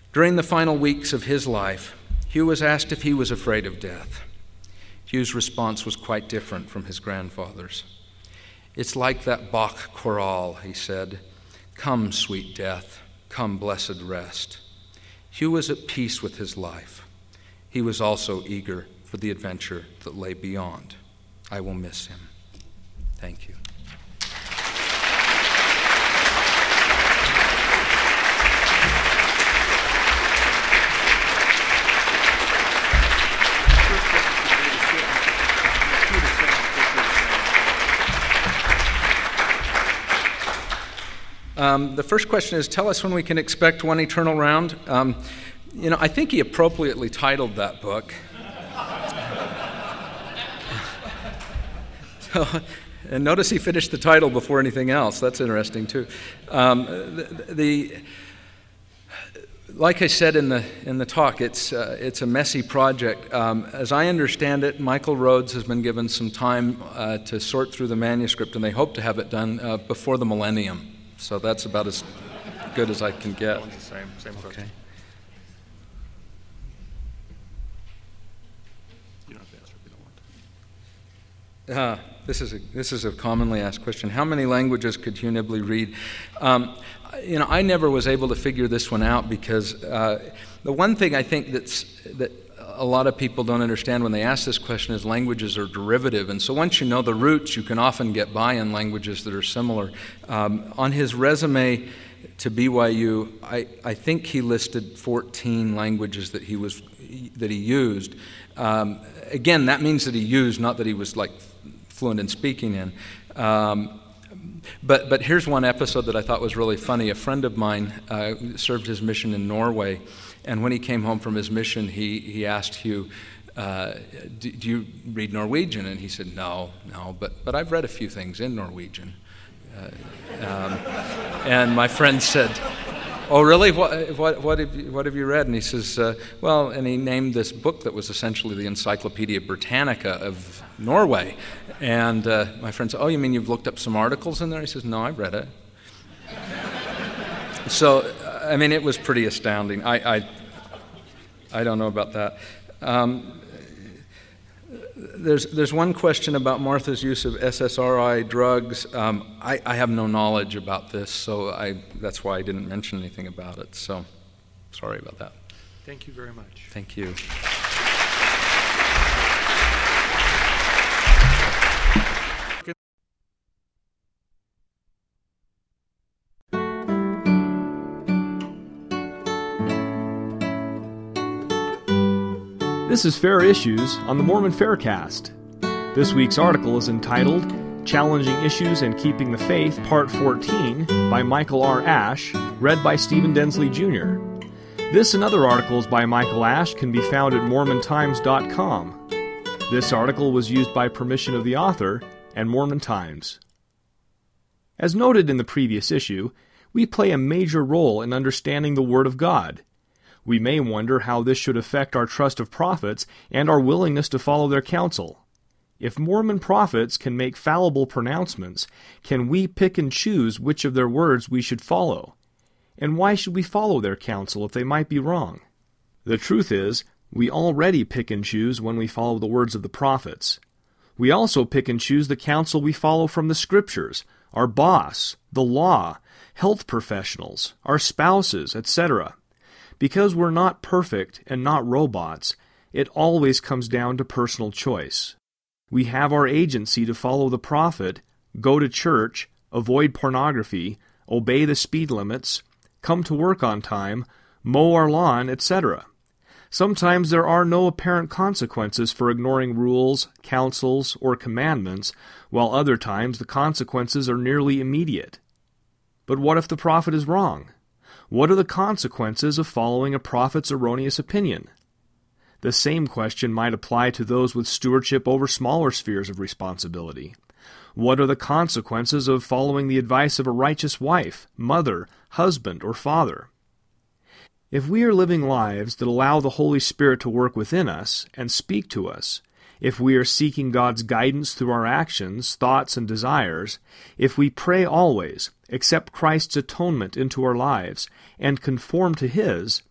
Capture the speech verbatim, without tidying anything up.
During the final weeks of his life, Hugh was asked if he was afraid of death. Hugh's response was quite different from his grandfather's. "It's like that Bach chorale," he said. "Come, sweet death, come, blessed rest." Hugh was at peace with his life. He was also eager for the adventure that lay beyond. I will miss him. Thank you. Um, the first question is, tell us when we can expect One Eternal Round. Um, you know, I think he appropriately titled that book. so, and notice he finished the title before anything else. That's interesting, too. Um, the, the like I said in the in the talk, it's uh, it's a messy project. Um, as I understand it, Michael Rhodes has been given some time uh, to sort through the manuscript, and they hope to have it done uh, before the millennium. So that's about as good as I can get. The same, same question. Okay. You don't have to answer if you don't want to. Uh, this is a this is a commonly asked question. How many languages could Hugh Nibley read? Um, you know, I never was able to figure this one out because uh, the one thing I think that's that a lot of people don't understand when they ask this question is languages are derivative, and so once you know the roots, you can often get by in languages that are similar. Um, on his resume to B Y U, I, I think he listed fourteen languages that he was that he used. Um, again, that means that he used, not that he was like fluent in speaking in. Um, but but here's one episode that I thought was really funny. A friend of mine uh, served his mission in Norway. And when he came home from his mission, he, he asked Hugh, uh, do, do you read Norwegian? And he said, no, no, but, but I've read a few things in Norwegian. Uh, um, and my friend said, oh, really? What, what, what, have, you, what have you read? And he says, uh, well, and he named this book that was essentially the Encyclopedia Britannica of Norway. And uh, my friend said, oh, you mean you've looked up some articles in there? He says, no, I've read it. So, I mean, it was pretty astounding. I, I, I don't know about that. Um, there's there's one question about Martha's use of S S R I drugs. Um, I, I have no knowledge about this, so I that's why I didn't mention anything about it. So, sorry about that. Thank you very much. Thank you. This is Fair Issues on the Mormon Faircast. This week's article is entitled Challenging Issues and Keeping the Faith, Part fourteen, by Michael R. Ash, read by Stephen Densley Junior This and other articles by Michael Ash can be found at Mormon Times dot com. This article was used by permission of the author and Mormon Times. As noted in the previous issue, we play a major role in understanding the Word of God. We may wonder how this should affect our trust of prophets and our willingness to follow their counsel. If Mormon prophets can make fallible pronouncements, can we pick and choose which of their words we should follow? And why should we follow their counsel if they might be wrong? The truth is, we already pick and choose when we follow the words of the prophets. We also pick and choose the counsel we follow from the Scriptures, our boss, the law, health professionals, our spouses, et cetera. Because we're not perfect and not robots, it always comes down to personal choice. We have our agency to follow the prophet, go to church, avoid pornography, obey the speed limits, come to work on time, mow our lawn, et cetera. Sometimes there are no apparent consequences for ignoring rules, counsels, or commandments, while other times the consequences are nearly immediate. But what if the prophet is wrong? What are the consequences of following a prophet's erroneous opinion? The same question might apply to those with stewardship over smaller spheres of responsibility. What are the consequences of following the advice of a righteous wife, mother, husband, or father? If we are living lives that allow the Holy Spirit to work within us and speak to us, if we are seeking God's guidance through our actions, thoughts, and desires, if we pray always, accept Christ's atonement into our lives, and conform to His,